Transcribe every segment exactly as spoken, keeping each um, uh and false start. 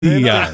Díaz.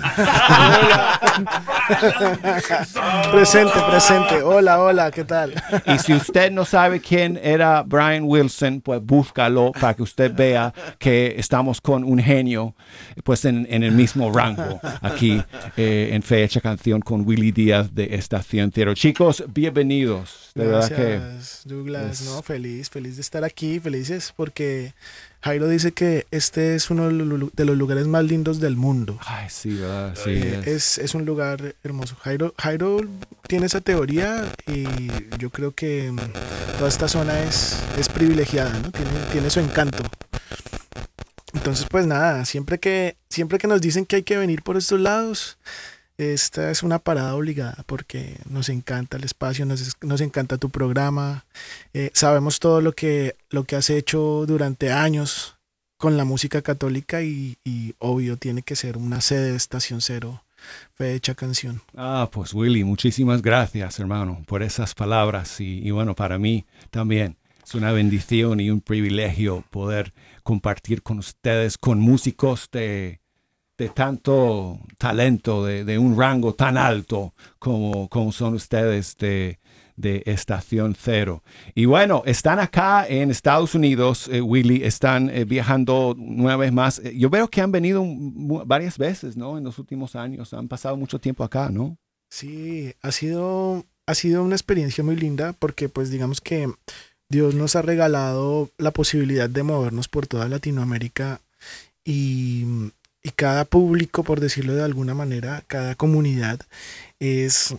Presente, presente. Hola, hola, ¿qué tal? Y si usted no sabe quién era Brian Wilson, pues búscalo para que usted vea que estamos con un genio pues en, en el mismo rango aquí eh, en Fecha Canción con Willy Díaz de Estación Cero. Chicos, bienvenidos. De Gracias, verdad que Douglas. es... No, feliz, feliz de estar aquí, felices porque Jairo dice que este es uno de los lugares más lindos del mundo. Ay, sí, ¿verdad? Sí, Eh, es. es, es un lugar hermoso. Jairo, Jairo tiene esa teoría y yo creo que mm, toda esta zona es, es privilegiada, ¿no? Tiene, tiene su encanto. Entonces, pues nada, siempre que, siempre que nos dicen que hay que venir por estos lados, esta es una parada obligada porque nos encanta el espacio, nos, nos encanta tu programa, eh, sabemos todo lo que, lo que has hecho durante años con la música católica y, y obvio tiene que ser una sede de Estación Cero, Fecha Canción. Ah, pues Willy, muchísimas gracias, hermano, por esas palabras. Y, y bueno, para mí también es una bendición y un privilegio poder compartir con ustedes, con músicos de, de tanto talento, de, de un rango tan alto como, como son ustedes de, de Estación Cero. Y bueno, están acá en Estados Unidos, eh, Willy, están eh, viajando una vez más. Eh, yo veo que han venido m- varias veces, ¿no? En los últimos años, han pasado mucho tiempo acá, ¿no? Sí, ha sido, ha sido una experiencia muy linda porque pues digamos que Dios nos ha regalado la posibilidad de movernos por toda Latinoamérica y, y cada público, por decirlo de alguna manera, cada comunidad es,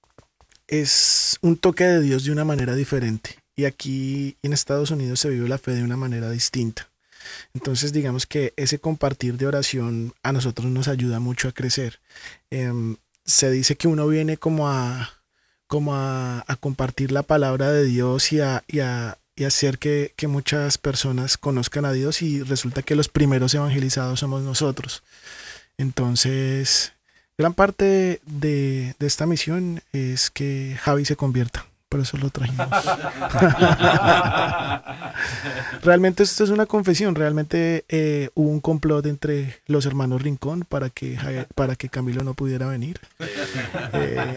es un toque de Dios de una manera diferente. Y aquí en Estados Unidos se vive la fe de una manera distinta. Entonces digamos que ese compartir de oración a nosotros nos ayuda mucho a crecer. Eh, se dice que uno viene como a como a, a compartir la palabra de Dios y a, y a, y hacer que, que muchas personas conozcan a Dios y resulta que los primeros evangelizados somos nosotros. Entonces, gran parte de, de esta misión es que Javi se convierta. Por eso lo trajimos. Realmente esto es una confesión. Realmente eh, hubo un complot entre los hermanos Rincón para que, para que Camilo no pudiera venir. Eh,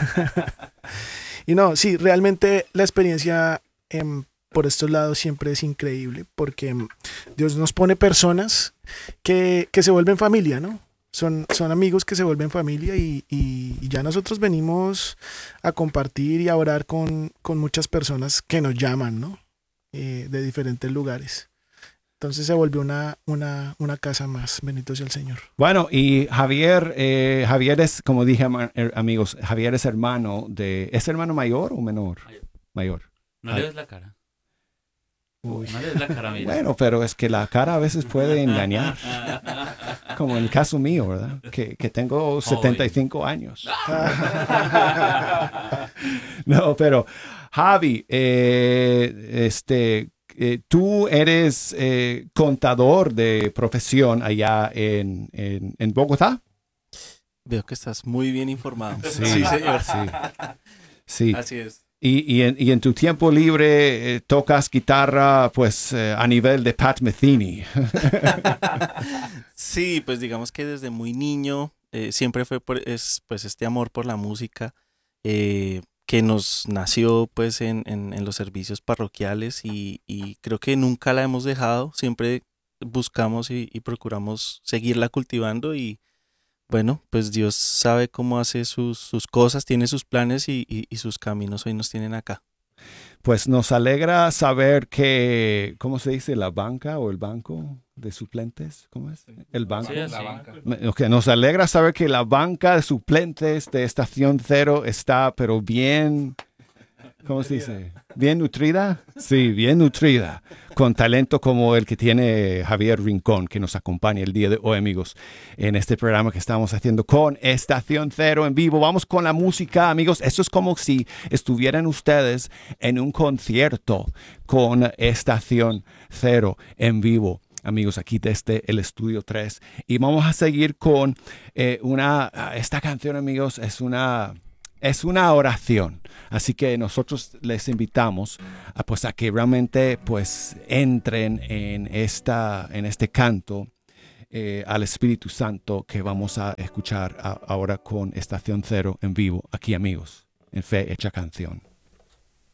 y no, sí, realmente la experiencia eh, por estos lados siempre es increíble porque eh, Dios nos pone personas que, que se vuelven familia, ¿no? Son, son amigos que se vuelven familia y, y, y ya nosotros venimos a compartir y a orar con, con muchas personas que nos llaman, ¿no? Eh, de diferentes lugares. Entonces se volvió una, una, una casa más. Bendito sea el Señor. Bueno, y Javier, eh, Javier es, como dije, amigos, Javier es hermano de... ¿Es hermano mayor o menor? Mayor. Mayor. No Ay. le des la cara. Uy. No le des la cara, mira. Bueno, pero es que la cara a veces puede engañar. Como en el caso mío, ¿verdad? Que, que tengo setenta y cinco años. No, pero Javi, eh, este, eh, tú eres eh, contador de profesión allá en, en, en Bogotá. Veo que estás muy bien informado. Sí, sí, señor. Sí. Sí. Así es. Y, y, en, y en tu tiempo libre eh, tocas guitarra pues eh, a nivel de Pat Metheny. Sí, pues digamos que desde muy niño eh, siempre fue por, es, pues este amor por la música eh, que nos nació pues en, en, en los servicios parroquiales y, y creo que nunca la hemos dejado, siempre buscamos y, y procuramos seguirla cultivando y bueno, pues Dios sabe cómo hace sus, sus cosas, tiene sus planes y, y, y sus caminos hoy nos tienen acá. Pues nos alegra saber que, ¿cómo se dice? La banca o el banco de suplentes, ¿cómo es? El banco. Sí, la banca. Okay, nos alegra saber que la banca de suplentes de Estación Cero está, pero bien, ¿cómo se dice? ¿Bien nutrida? Sí, bien nutrida. Con talento como el que tiene Javier Rincón, que nos acompaña el día de hoy, amigos, en este programa que estamos haciendo con Estación Cero en vivo. Vamos con la música, amigos. Esto es como si estuvieran ustedes en un concierto con Estación Cero en vivo, amigos, aquí desde el Estudio tres. Y vamos a seguir con eh, una, esta canción, amigos, es una... Es una oración, así que nosotros les invitamos a, pues, a que realmente pues, entren en, esta, en este canto eh, al Espíritu Santo que vamos a escuchar a, ahora con Estación Cero en vivo, aquí amigos, en Fe Hecha Canción.